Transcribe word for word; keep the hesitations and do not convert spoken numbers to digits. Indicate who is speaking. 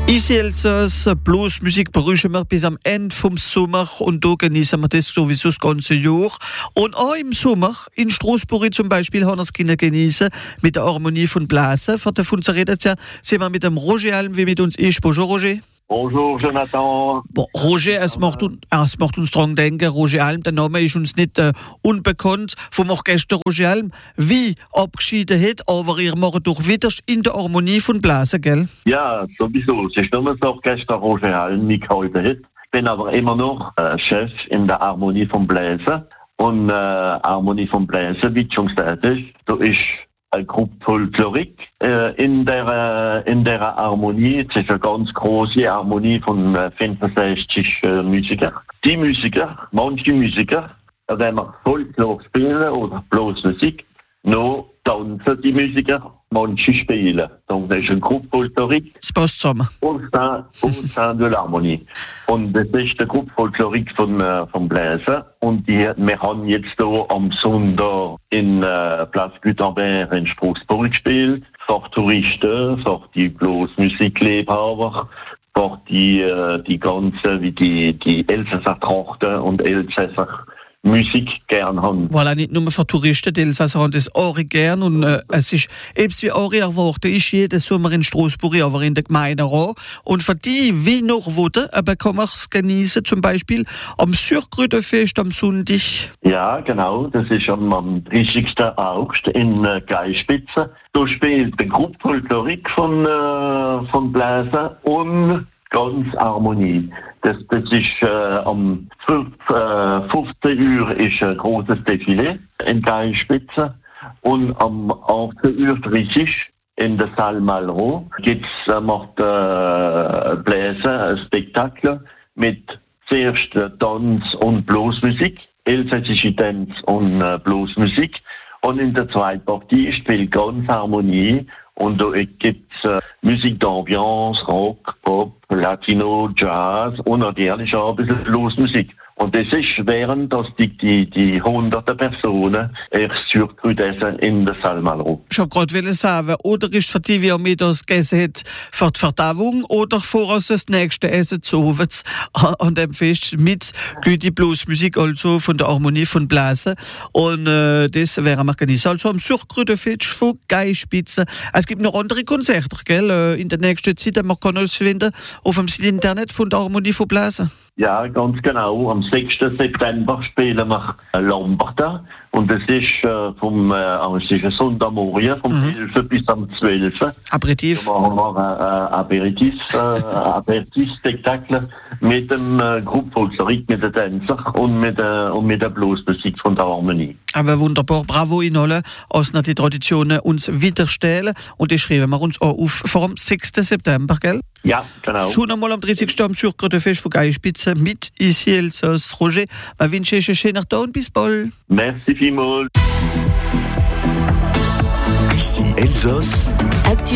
Speaker 1: Ici Elsass, Bluesmusik begrüßen wir bis am Ende vom Sommer und da genießen wir das sowieso das ganze Jahr. Und auch im Sommer, in Straßburg zum Beispiel, haben wir es können genießen mit der Harmonie von Blasen. Für davon zu reden, ja, sind wir mit dem Roger Alm, wie mit uns ist. Bonjour Roger.
Speaker 2: Bonjour Jonathan.
Speaker 1: Bon, Roger, es macht, un, es macht uns dran denken, Roger Alm, der Name ist uns nicht äh, unbekannt vom Orchester Roger Alm, wie abgeschieden hat, aber ihr macht doch wieder in der Harmonie von Blasen, gell?
Speaker 2: Ja, sowieso. Es ist nur das Orchester Roger Alm, wie heute hat. Ich bin aber immer noch äh, Chef in der Harmonie von Blasen. Und äh, Harmonie von Blasen, wie schon gesagt ist, da ist eine Gruppe Folklorik äh, in der äh, in der Harmonie. Es ist eine ganz große Harmonie von äh, fünfundsechzig äh, Musikern. Die Musiker, manche Musiker, wenn wir Folklore spielen oder bloß Musik, noch tanzen die Musiker, manche spielen. Donc das ist eine Gruppe Folklorik.
Speaker 1: Es passt zusammen.
Speaker 2: Au sein, au sein de l'harmonie. Und das ist die Gruppe Folklorik von, äh, von Blasen. Und die, wir haben jetzt hier am Sonntag in äh, Place Gutenberg in Straßburg gespielt. Für Touristen, für die bloß Musikliebhaber, für die, äh, die ganzen, wie die, die Elsässer Trachten und Elsässer Musik gern haben.
Speaker 1: Voilà, nicht nur für Touristen, die Elsässer haben das auch gern. Und äh, es ist, eben wie auch erwartet, ist jeden Sommer in Straßburg, aber in der Gemeinde auch. Und für die, wie noch wollen, aber kann man es genießen, zum Beispiel am Surgrüdenfest am Sonntag.
Speaker 2: Ja, genau, das ist am, am dreißigsten August in äh, Geispitze. Da spielt die Gruppe Folklorik von, äh, von Blasen und ganz Harmonie. Das, das ist äh, am fünfzehn Uhr ist ein großes Defilé in Geispitze und am achtzehn Uhr dreißig in der Salle Malraux gibt's äh, macht äh, Blasen ein Spektakel mit zuerst Tanz und Bluesmusik, elsässische Tanz und äh, Bluesmusik, und in der zweiten Partie spielt ganz Harmonie. Und da gibt es äh, Musik d'Ambiance, Rock, Pop, Latino, Jazz und natürlich auch ein bisschen Bluesmusik. Und das ist, während dass die, die, die hunderte Personen erst zurückgekommen in der Salle Malraux.
Speaker 1: Ich wollte gerade sagen, oder ist für die, wie mir das gegessen hat, für die Verdauung oder voraus das nächste Essen zu Hause an dem Fest mit gute Bluesmusik, also von der Harmonie von Blasen. Und äh, das wäre wir genießen. Also am Surgrüdenfest von Geispitze. Es gibt noch andere Konzerte, gell? In der nächsten Zeit, man kann alles finden auf dem Internet von der Harmonie von Blasen.
Speaker 2: Ja, ganz genau. Am sechsten September spielen wir Lamberta. Und das ist äh, vom äh, es ist ein Sonntagmorgen, vom mhm. elf bis am zwölf.
Speaker 1: Aperitif.
Speaker 2: Da machen wir ein äh, Aperitif, äh, Aperitif-Spektakel mit dem äh, Gruppe Folklorik, mit den Tänzern und mit, äh, und mit der Bluesmusik von der Harmonie.
Speaker 1: Aber wunderbar, bravo in alle, als die Traditionen uns widerstellen. Und das schreiben wir uns auch auf vor dem sechsten September, gell?
Speaker 2: Ja, genau.
Speaker 1: Schon einmal am dreißigsten am Surgrüdenfest von Geispitze mit Ici Elsass. Roger, wir wünschen euch einen schönen Tag und bis bald.
Speaker 2: Merci vielmals.
Speaker 3: Ici Elsass.